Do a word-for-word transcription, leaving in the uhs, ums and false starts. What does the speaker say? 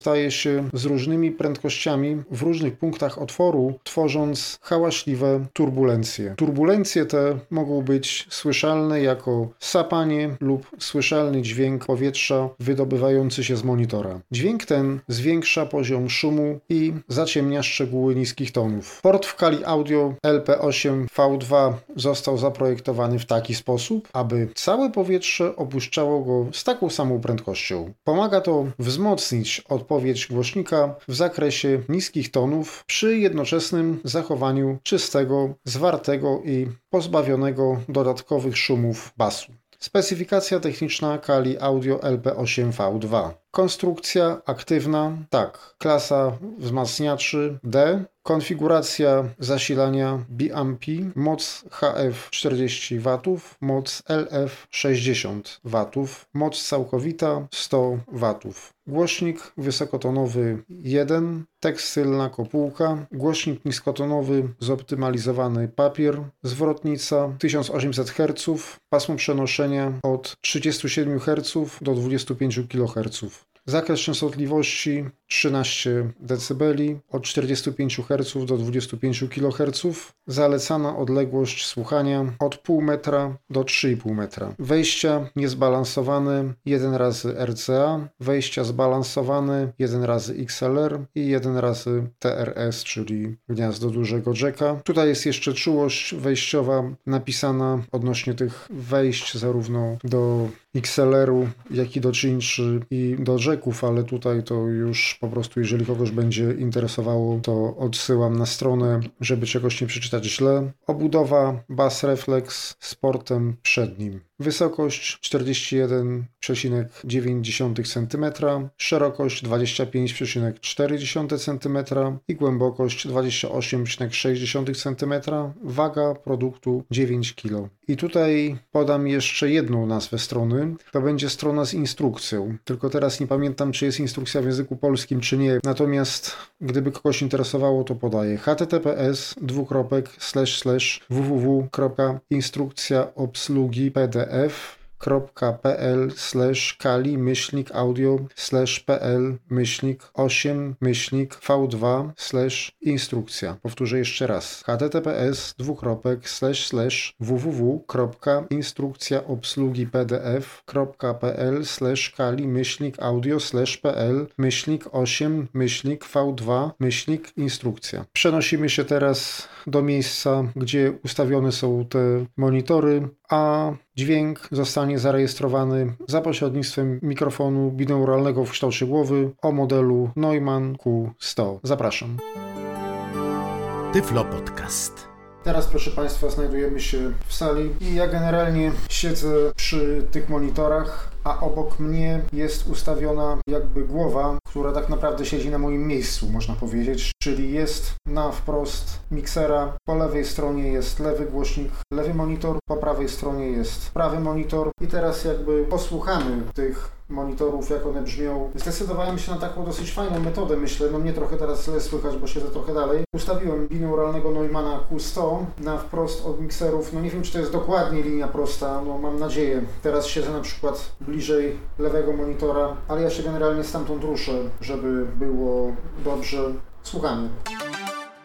staje się z różnymi prędkościami w różnych punktach otworu, tworząc hałaśliwe turbulencje. Turbulencje te mogą być słyszalne jako sapanie lub słyszalny dźwięk powietrza wydobywający się z monitora. Dźwięk ten zwiększa poziom szumu i zaciemnia szczegóły niskich tonów. Port w Kali Audio L P osiem V dwa został zaprojektowany w taki sposób, aby całe powietrze opuszczało go z taką samą prędkością. Pomaga to wzmocnić odpowiedź głośnika w zakresie niskich tonów przy jednoczesnym zachowaniu czystego, zwartego i pozbawionego dodatkowych szumów basu. Specyfikacja techniczna Kali Audio L P osiem V dwa. Konstrukcja aktywna, tak. Klasa wzmacniaczy D. Konfiguracja zasilania B A M P, moc H F czterdzieści watów, moc L F sześćdziesiąt watów, moc całkowita sto watów. Głośnik wysokotonowy jeden, tekstylna kopułka, głośnik niskotonowy, zoptymalizowany papier, zwrotnica tysiąc osiemset herców, pasmo przenoszenia od trzydziestu siedmiu herców do dwudziestu pięciu kiloherców. Zakres częstotliwości trzynaście decybeli, od czterdziestu pięciu herców do dwudziestu pięciu kiloherców. Zalecana odległość słuchania od pół metra do trzy i pół metra. Wejścia niezbalansowane jeden razy R C A, wejścia zbalansowane jeden razy X L R i jeden razy T R S, czyli gniazdo dużego jacka. Tutaj jest jeszcze czułość wejściowa napisana odnośnie tych wejść zarówno do X L R-u, jak i do cinczy i do jacków, ale tutaj to już po prostu, jeżeli kogoś będzie interesowało, to odsyłam na stronę, żeby czegoś nie przeczytać źle. Obudowa Bass Reflex z portem przednim. Wysokość czterdzieści jeden przecinek dziewięć centymetra, szerokość dwadzieścia pięć przecinek cztery centymetra i głębokość dwadzieścia osiem przecinek sześć centymetra, waga produktu dziewięć kilogramów. I tutaj podam jeszcze jedną nazwę strony, to będzie strona z instrukcją, tylko teraz nie pamiętam, czy jest instrukcja w języku polskim, czy nie, natomiast gdyby kogoś interesowało, to podaję https dwukropek slash slash www kropka instrukcja obsługi pdf .pl slash kali myślnik audio slash pl myślnik osiem myślnik v2 slash instrukcja. Powtórzę jeszcze raz. https dwukropek slash slash www instrukcja obsługi pdf.pl slash kali myślnik audio slash pl myślnik osiem myślnik v2 myślnik instrukcja. Przenosimy się teraz do miejsca, gdzie ustawione są te monitory, a dźwięk zostanie zarejestrowany za pośrednictwem mikrofonu binauralnego w kształcie głowy o modelu Neumann Q sto. Zapraszam. Tyflo Podcast. Teraz, proszę Państwa, znajdujemy się w sali i ja generalnie siedzę przy tych monitorach, a obok mnie jest ustawiona jakby głowa, która tak naprawdę siedzi na moim miejscu, można powiedzieć, czyli jest na wprost miksera, po lewej stronie jest lewy głośnik, lewy monitor, po prawej stronie jest prawy monitor i teraz jakby posłuchamy tych monitorów, jak one brzmią. Zdecydowałem się na taką dosyć fajną metodę, myślę, no mnie trochę teraz źle słychać, bo siedzę trochę dalej. Ustawiłem binauralnego Neumanna Q sto na wprost od mikserów, no nie wiem, czy to jest dokładnie linia prosta, no mam nadzieję. Teraz siedzę na przykład bliżej lewego monitora, ale ja się generalnie stamtąd ruszę, żeby było dobrze. Słuchamy.